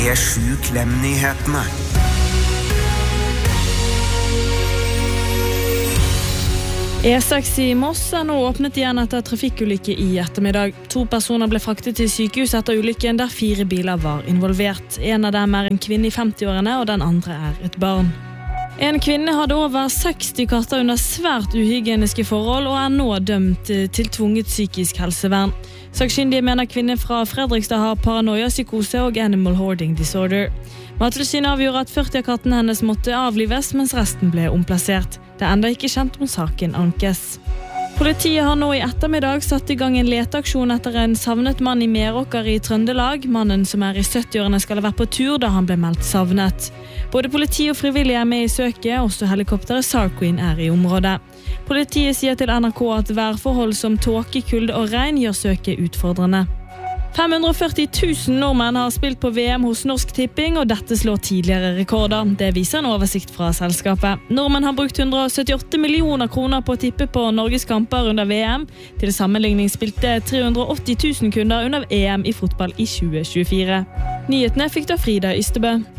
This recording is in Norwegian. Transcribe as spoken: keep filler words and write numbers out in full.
P sju Klem-nyhetene. E seks i Moss er nå åpnet igjen etter trafikkulykke i ettermiddag. To personer ble fraktet til sykehus etter ulykken der fire biler var involvert. En av dem er en kvinne i femti-årene, og den andre er et barn. En kvinne hadde over seksti katter under svært uhygieniske forhold og er nå dømt til tvunget psykisk helsevern. Sakkyndige mener kvinne fra Fredrikstad har paranoia, psykose og animal hoarding disorder. Mattilsynet avgjorde at førti av kattene hennes måtte avlives, mens resten ble omplassert. Det er enda ikke kjent om saken ankes. Politiet har nå i ettermiddag satt i gang en leteaksjon etter en savnet mann i Meråker i Trøndelag. Mannen som er i sytti-årene skal ha vært på tur da han ble meldt savnet. Både politi og frivillige er med i søket, også helikopteret SAR Queen er i området. Politiet sier til N R K at værforhold som tåke, kulde og regn gjør søket utfordrende. fem hundre og førti tusen nordmenn har spilt på V M hos Norsk Tipping, og dette slår tidligere rekorder. Det viser en oversikt fra selskapet. Nordmenn har brukt hundre og syttiåtte millioner kroner på å tippe på Norges kamper under V M. Til sammenligning spilte tre hundre og åtti tusen kunder under E M i fotball i tjue tjuefire. Nyhetene fikk da Frida Ystebø.